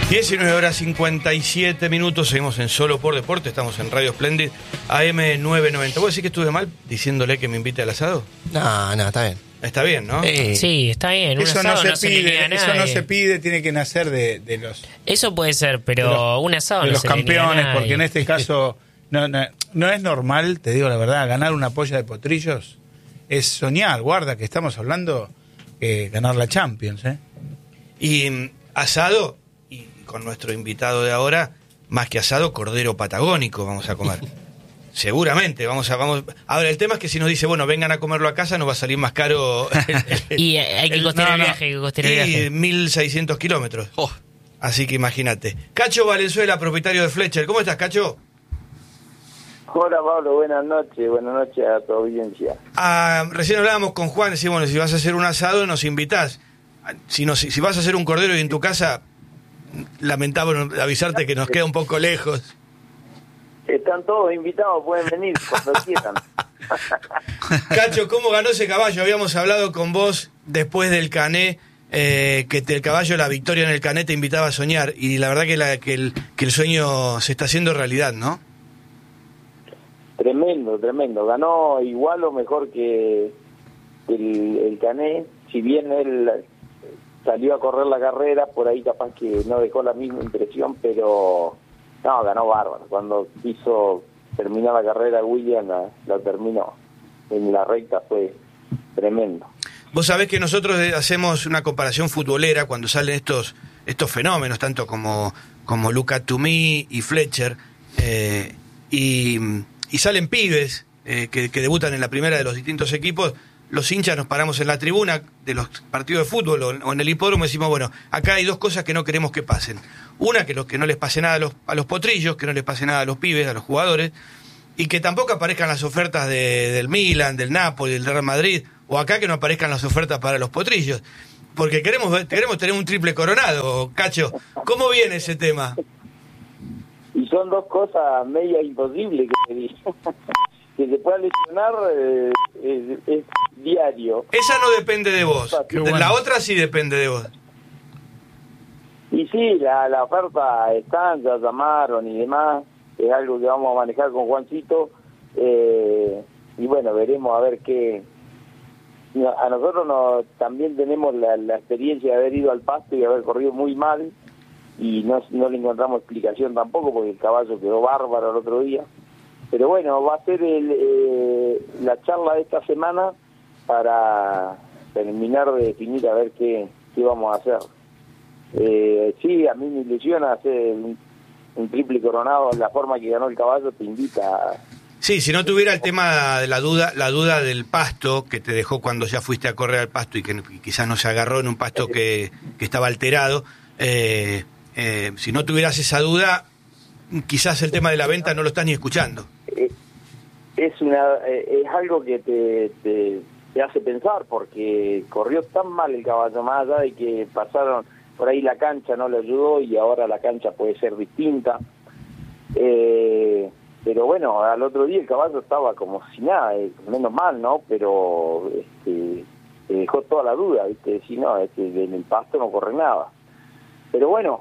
19:57, seguimos en Solo por Deporte, estamos en Radio Splendid, AM990. ¿Vos decís que estuve mal diciéndole que me invite al asado? No, está bien. Está bien, ¿no? Sí, está bien. Eso no se pide, eso no se pide, tiene que nacer de los... Eso puede ser, pero un asado de no los se le niega a campeones, nadie. porque en este caso no es normal, te digo la verdad, ganar una polla de potrillos es soñar, guarda que estamos hablando ganar la Champions, ¿eh? Y asado, y con nuestro invitado de ahora, más que asado, cordero patagónico vamos a comer. Seguramente, vamos. Ahora, el tema es que si nos dice, bueno, vengan a comerlo a casa, nos va a salir más caro. Y hay que costear el viaje, hay que costear el viaje. 1.600 kilómetros. Así que imagínate. Cacho Valenzuela, propietario de Fletcher. ¿Cómo estás, Cacho? Hola, Pablo, buenas noches a tu audiencia. Recién hablábamos con Juan, decimos, bueno, si vas a hacer un asado, nos invitás. Si vas a hacer un cordero y en tu casa, lamentable avisarte que nos queda un poco lejos. Están todos invitados, pueden venir cuando quieran. Cacho, ¿cómo ganó ese caballo? Habíamos hablado con vos después del Cané, que el caballo, la victoria en el Cané te invitaba a soñar, y la verdad que el sueño se está haciendo realidad, ¿no? Tremendo. Ganó igual o mejor que el Cané, si bien él salió a correr la carrera, por ahí capaz que no dejó la misma impresión, pero no, ganó bárbaro. Cuando quiso terminar la carrera, William la terminó. En la recta fue tremendo. Vos sabés que nosotros hacemos una comparación futbolera cuando salen estos fenómenos, tanto como Luca Tumí y Fletcher, y salen pibes que debutan en la primera de los distintos equipos. Los hinchas nos paramos en la tribuna de los partidos de fútbol o en el hipódromo y decimos, bueno, acá hay dos cosas que no queremos que pasen. Una, que no les pase nada a los potrillos, que no les pase nada a los pibes, a los jugadores, y que tampoco aparezcan las ofertas del Milan, del Napoli, del Real Madrid, o acá que no aparezcan las ofertas para los potrillos. Porque queremos tener un triple coronado, Cacho. ¿Cómo viene ese tema? Y son dos cosas media imposibles que se pueda lesionar es diario. Esa no depende de vos. Bueno. La otra sí depende de vos. Y sí, la oferta están, ya llamaron y demás, es algo que vamos a manejar con Juancito, y bueno, veremos a ver qué. A nosotros también tenemos la experiencia de haber ido al pasto y haber corrido muy mal, y no le encontramos explicación tampoco, porque el caballo quedó bárbaro el otro día. Pero bueno, va a ser la charla de esta semana para terminar de definir a ver qué vamos a hacer. Sí, a mí me ilusiona hacer un triple coronado. La forma que ganó el caballo te invita Sí, si no tuviera el tema de la duda del pasto que te dejó cuando ya fuiste a correr al pasto y que quizás no se agarró en un pasto que estaba alterado, si no tuvieras esa duda, quizás el tema de la venta no lo estás ni escuchando. Es algo que te hace pensar, porque corrió tan mal el caballo, más allá de que pasaron por ahí, la cancha no le ayudó y ahora la cancha puede ser distinta, pero bueno, al otro día el caballo estaba como si nada, menos mal, ¿no? Pero dejó toda la duda, ¿viste? Si no, en el pasto no corre nada. Pero bueno,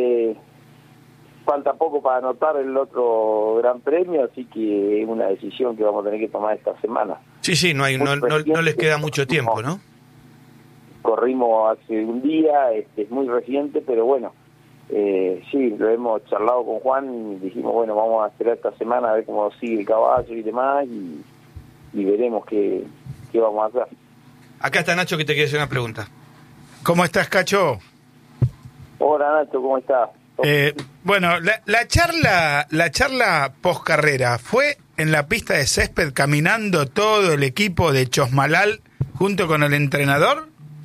falta poco para anotar el otro gran premio, así que es una decisión que vamos a tener que tomar esta semana. Sí, no les queda mucho tiempo, ¿no? Corrimos hace un día, es muy reciente, pero bueno, sí, lo hemos charlado con Juan y dijimos, bueno, vamos a esperar esta semana a ver cómo sigue el caballo y demás, y veremos qué vamos a hacer. Acá está Nacho que te quiere hacer una pregunta. ¿Cómo estás, Cacho? Hola, Nacho, ¿cómo estás? Bueno, la charla post carrera fue en la pista de césped, caminando todo el equipo de Chosmalal junto con el entrenador.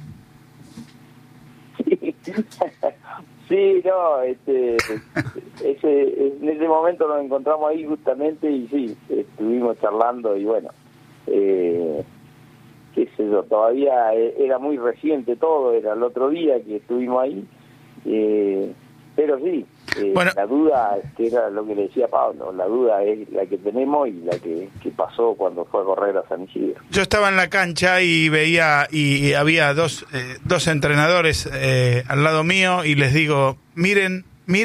Sí, no, en ese momento nos encontramos ahí justamente y sí, estuvimos charlando y bueno, qué sé yo, todavía era muy reciente todo, era el otro día que estuvimos ahí, pero sí. Bueno. La duda, que era lo que le decía Pablo, la duda es la que tenemos y la que pasó cuando fue a correr a San Isidro. Yo estaba en la cancha y veía, y había dos entrenadores al lado mío, y les digo, miren,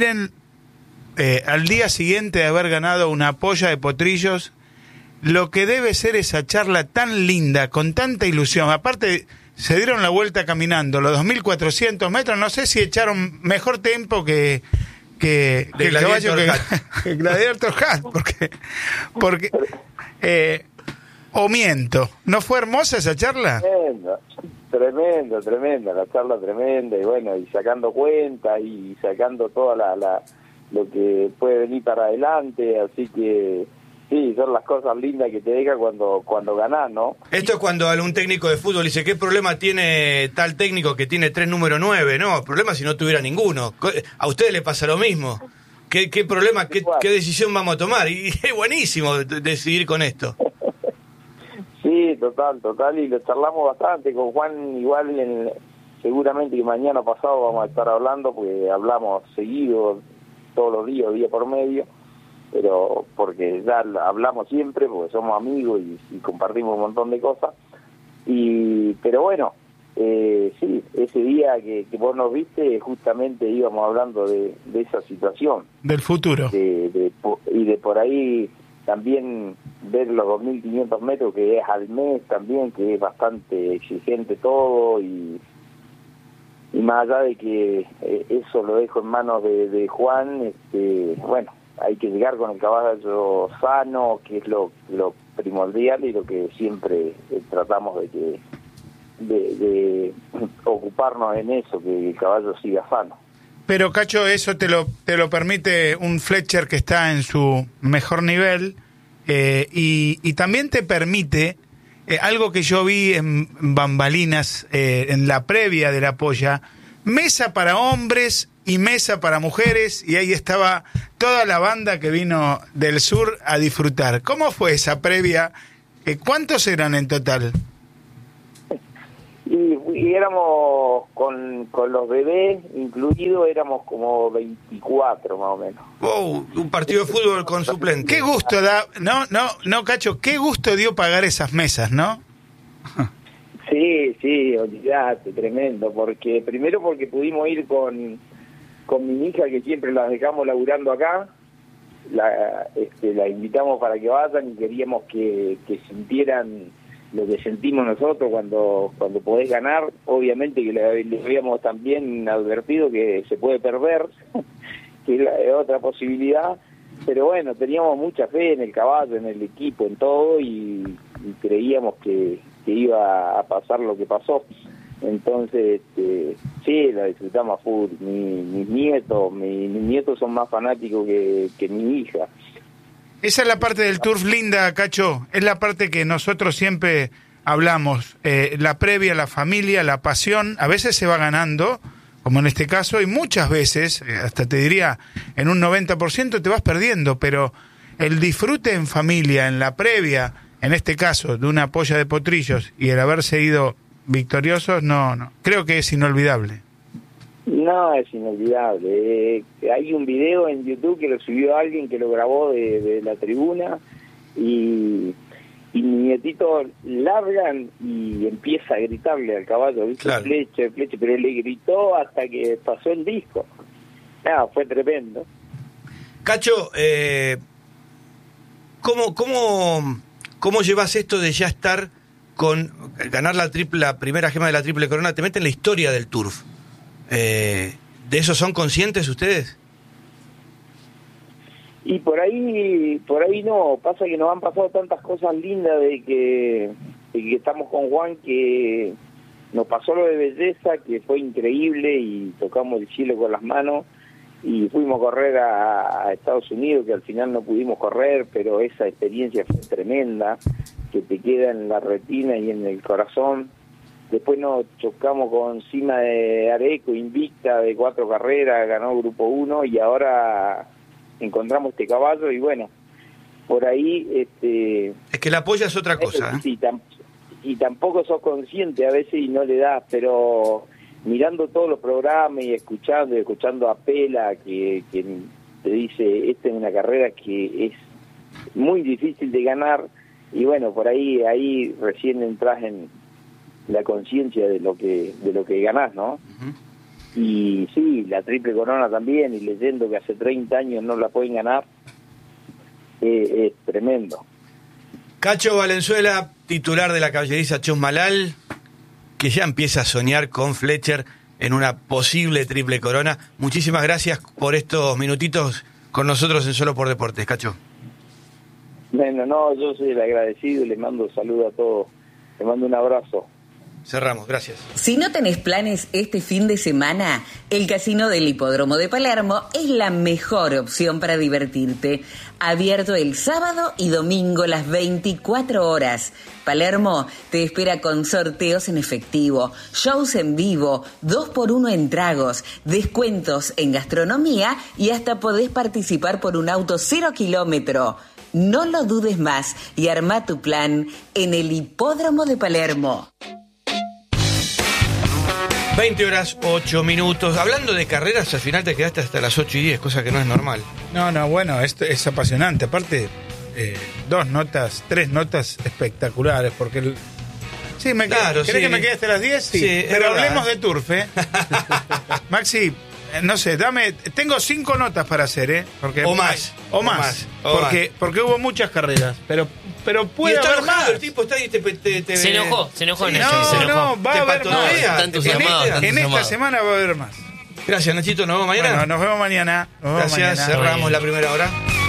al día siguiente de haber ganado una polla de potrillos, lo que debe ser esa charla tan linda, con tanta ilusión. Aparte, se dieron la vuelta caminando los 2.400 metros, no sé si echaron mejor tiempo que el caballo que Gladiator Hat, porque o miento, ¿no fue hermosa esa charla? Tremenda, la charla tremenda, y bueno, y sacando cuenta y sacando toda lo que puede venir para adelante, así que sí, son las cosas lindas que te deja cuando ganás, ¿no? Esto es cuando algún técnico de fútbol dice, ¿qué problema tiene tal técnico que tiene 3 número 9? No, problema si no tuviera ninguno. A ustedes les pasa lo mismo. ¿Qué problema, qué decisión vamos a tomar? Y es buenísimo decidir con esto. Sí, total, y lo charlamos bastante con Juan, igual seguramente que mañana pasado vamos a estar hablando, porque hablamos seguido, todos los días, día por medio, pero porque ya hablamos siempre, porque somos amigos y compartimos un montón de cosas, pero bueno, sí, ese día que vos nos viste, justamente íbamos hablando de esa situación. Del futuro. Y de por ahí también ver los 2.500 metros, que es al mes también, que es bastante exigente todo, y más allá de que eso lo dejo en manos de Juan, bueno, hay que llegar con el caballo sano, que es lo primordial y lo que siempre tratamos de ocuparnos en eso, que el caballo siga sano. Pero Cacho, eso te lo permite un Fletcher que está en su mejor nivel, y también te permite algo que yo vi en bambalinas en la previa de la polla, mesa para hombres y mesa para mujeres, y ahí estaba toda la banda que vino del sur a disfrutar. ¿Cómo fue esa previa? ¿Cuántos eran en total? Y éramos con los bebés incluidos, éramos como 24 más o menos. Wow, un partido de fútbol con suplente. Qué gusto da, no, Cacho, qué gusto dio pagar esas mesas, ¿no? Sí, olvidate, tremendo, porque pudimos ir con mi hija, que siempre las dejamos laburando acá, la invitamos para que vayan, y queríamos que sintieran lo que sentimos nosotros cuando podés ganar. Obviamente que le habíamos también advertido que se puede perder, que es otra posibilidad, pero bueno, teníamos mucha fe en el caballo, en el equipo, en todo, y creíamos que iba a pasar lo que pasó. Entonces, sí, la disfrutamos a full. Mis nietos son más fanáticos que mi hija. Esa es la parte del turf linda, Cacho. Es la parte que nosotros siempre hablamos. La previa, la familia, la pasión. A veces se va ganando, como en este caso, y muchas veces, hasta te diría, en un 90% te vas perdiendo. Pero el disfrute en familia, en la previa, en este caso, de una polla de potrillos, y el haberse ido victoriosos, no. Creo que es inolvidable. No, es inolvidable. Hay un video en YouTube que lo subió alguien que lo grabó de la tribuna, y mi nietito largan y empieza a gritarle al caballo, ¿viste? Claro. Fletcher, pero le gritó hasta que pasó el disco. Fue tremendo. Cacho, ¿cómo llevas esto de ya estar con ganar la primera gema de la Triple Corona? Te mete en la historia del turf. ¿De eso son conscientes ustedes? Y por ahí no, pasa que nos han pasado tantas cosas lindas de que estamos con Juan, que nos pasó lo de belleza, que fue increíble, y tocamos el cielo con las manos, y fuimos a correr a Estados Unidos, que al final no pudimos correr, pero esa experiencia fue tremenda, que te queda en la retina y en el corazón. Después nos chocamos con Cima de Areco, invicta de 4 carreras, ganó Grupo 1, y ahora encontramos este caballo, y bueno, por ahí... Es que la polla es otra cosa, ¿eh? Sí, y tampoco sos consciente a veces y no le das, pero mirando todos los programas y escuchando a Pela, que te dice, esta es una carrera que es muy difícil de ganar, y bueno, por ahí recién entras en la conciencia de lo que ganás, ¿no? Uh-huh. Y sí, la Triple Corona también, y leyendo que hace 30 años no la pueden ganar, es tremendo. Cacho Valenzuela, titular de la caballeriza Chusmalal, que ya empieza a soñar con Fletcher en una posible Triple Corona. Muchísimas gracias por estos minutitos con nosotros en Solo por Deportes, Cacho. Bueno, no, yo soy el agradecido y les mando saludo a todos. Les mando un abrazo. Cerramos, gracias. Si no tenés planes este fin de semana, el Casino del Hipódromo de Palermo es la mejor opción para divertirte. Abierto el sábado y domingo las 24 horas. Palermo te espera con sorteos en efectivo, shows en vivo, 2x1 en tragos, descuentos en gastronomía y hasta podés participar por un auto 0 kilómetro. No lo dudes más y arma tu plan en el Hipódromo de Palermo. 20 horas, 8 minutos. Hablando de carreras, al final te quedaste hasta las 8 y 10, cosa que no es normal. No, bueno, esto es apasionante. Aparte, 3 notas espectaculares, porque sí, ¿querés que me quede hasta las 10? Sí, pero hablemos de Turf, ¿eh? Maxi, no sé, tengo 5 notas para hacer, porque o más. Porque hubo muchas carreras, pero puede haber más. El tipo está ahí se enojó en eso. No, va a haber más. En esta semana va a haber más. Gracias, Nachito, nos vemos mañana. Bueno, nos vemos mañana. Gracias, cerramos la primera hora.